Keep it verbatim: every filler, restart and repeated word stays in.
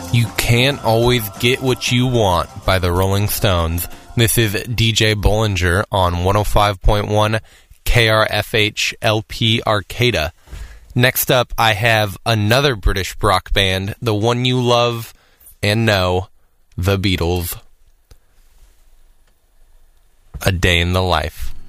You Can't Always Get What You Want by the Rolling Stones. This is D J Bollinger on one oh five point one K R F H L P Arcata. Next up, I have another British rock band, the one you love and know, the Beatles. A Day in the Life.